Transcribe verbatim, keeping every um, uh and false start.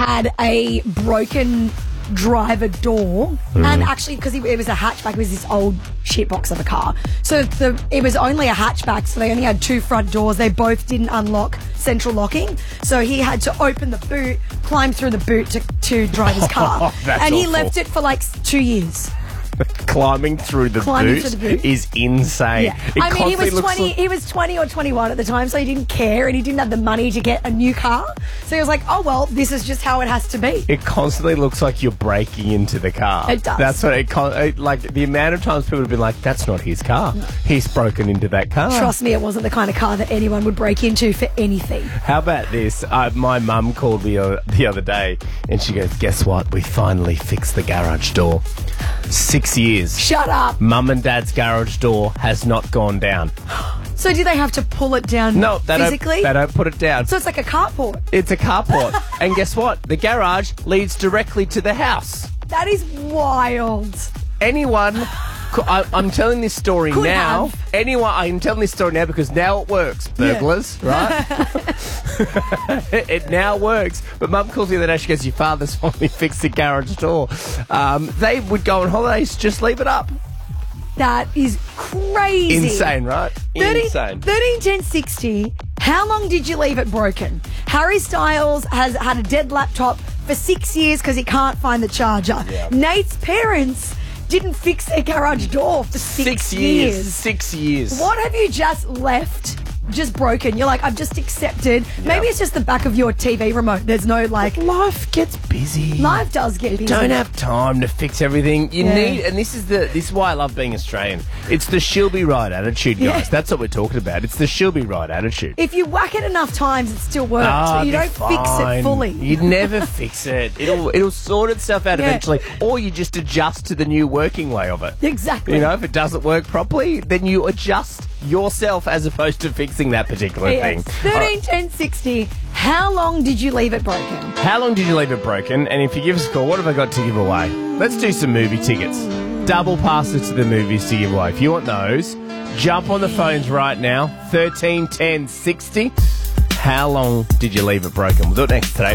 had a broken driver door, Mm. and actually because it was a hatchback, it was this old shitbox of a car, so the it was only a hatchback, so they only had two front doors. They both didn't unlock central locking, so he had to open the boot, climb through the boot to, to drive his car. That's and he awful. left it for like two years. Climbing through the Climbing boot through the boot. is insane. Yeah. It I mean, he was constantly looks twenty. like- He was twenty or twenty-one at the time, so he didn't care, and he didn't have the money to get a new car. So he was like, "Oh well, this is just how it has to be." It constantly looks like you're breaking into the car. It does. That's what it, con- it like. The amount of times people have been like, "That's not his car. He's broken into that car." Trust me, it wasn't the kind of car that anyone would break into for anything. How about this? Uh, my mum called me uh, the other day, and she goes, "Guess what? We finally fixed the garage door. Six years. Shut up. Mum and Dad's garage door has not gone down. So do they have to pull it down No, they physically? don't. They don't put it down. So it's like a carport. It's a carport. And guess what? The garage leads directly to the house. That is wild. Anyone, cou- I, I'm telling this story Could now. have. Anyone, I'm telling this story now because now it works. Burglars, right? it, it now works. But Mum calls me the other day. She goes, "Your father's finally fixed the garage door." Um, they would go on holidays, just leave it up. That is crazy. Insane, right? Insane. thirteen, ten, sixty. How long did you leave it broken? Harry Styles has had a dead laptop for six years because he can't find the charger. Yeah. Nate's parents didn't fix their garage door for six, Six years. years. Six years. What have you just left just broken? You're like, I've just accepted. Maybe it's just the back of your T V remote. There's no like... Life gets busy. Life does get busy. Don't have time to fix everything. You Yeah. need, and this is the this is why I love being Australian. It's the she'll be right attitude, guys. Yeah. That's what we're talking about. It's the she'll be right attitude. If you whack it enough times, it still works. Ah, you be don't fix fine. it fully. You'd never fix it. It'll it'll sort itself out Yeah. eventually, or you just adjust to the new working way of it. Exactly. You know, if it doesn't work properly, then you adjust yourself as opposed to fixing that particular Yes. thing. thirteen, ten, sixty. How long did you leave it broken? How long did you leave it broken? And if you give us a call, what have I got to give away? Let's do some movie tickets. Double passes to the movies to give away. If you want those, jump on the phones right now. thirteen, ten, sixty. How long did you leave it broken? We'll do it next today.